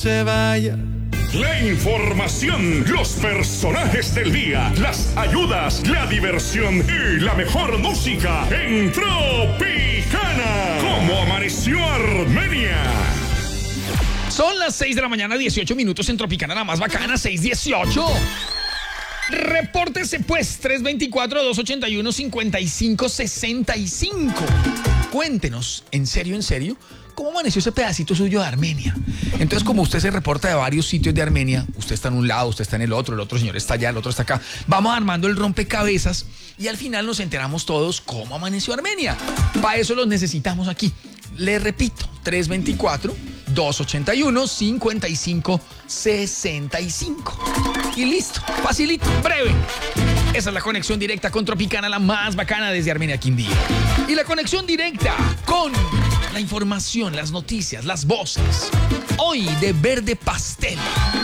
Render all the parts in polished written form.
se vaya. La información, los personajes del día, las ayudas, la diversión y la mejor música en Tropicana. ¿Cómo amaneció Armenia? Son las 6 de la mañana, 18 minutos en Tropicana, la más bacana, 6:18. Repórtese pues, 324-281-5565. Cuéntenos, en serio, ¿cómo amaneció ese pedacito suyo de Armenia? Entonces, como usted se reporta de varios sitios de Armenia, usted está en un lado, usted está en el otro señor está allá, el otro está acá, vamos armando el rompecabezas y al final nos enteramos todos cómo amaneció Armenia. Para eso los necesitamos aquí. Le repito, 324-281-5565. Y listo, facilito, breve. Esa es la conexión directa con Tropicana, la más bacana desde Armenia, Quindío. Y la conexión directa con la información, las noticias, las voces. Hoy de Verde Pastel,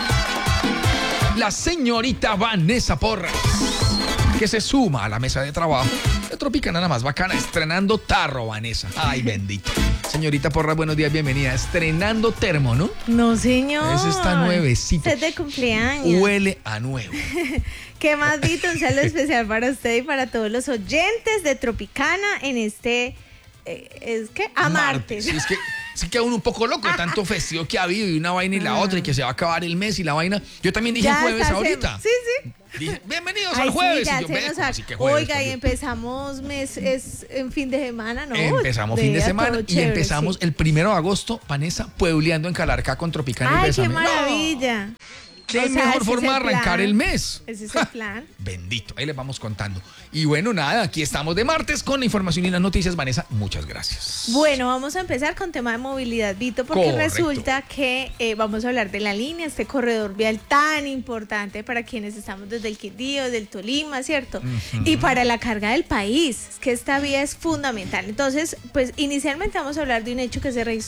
la señorita Vanessa Porras, que se suma a la mesa de trabajo de Tropicana, la más bacana, estrenando tarro, Vanessa. Ay, bendito. Señorita Porras, buenos días, bienvenida. Estrenando termo, ¿no? No, señor. Ese está nuevecito. Usted de cumpleaños. Huele a nuevo. ¿Qué más, Vito? Un saludo especial para usted y para todos los oyentes de Tropicana en este... ¿es que? A martes. Sí, es que se queda uno un poco loco, tanto festivo que ha habido y una vaina y la otra y que se va a acabar el mes y la vaina. Yo también dije jueves ahorita. Sí. Dije, bienvenidos al jueves. Sí, Y yo, así que jueves, oiga, y empezamos mes, es en fin de semana, ¿no? Empezamos fin de semana y chévere, empezamos el 1 de agosto, Vanessa, puebleando en Calarcá con Tropicana. ¡Ay, y qué Bésame. maravilla! No. Qué O sea, mejor ese forma de es el arrancar plan. el mes. Ese es el plan. Bendito, ahí les vamos contando. Y bueno, nada, aquí estamos de martes con la información y las noticias. Vanessa, muchas gracias. Bueno, vamos a empezar con tema de movilidad, Vito, porque Correcto. resulta que vamos a hablar de la línea, este corredor vial tan importante para quienes estamos desde el Quindío, desde el Tolima, ¿cierto? Y para la carga del país, es que esta vía es fundamental. Entonces, pues inicialmente vamos a hablar de un hecho que se registró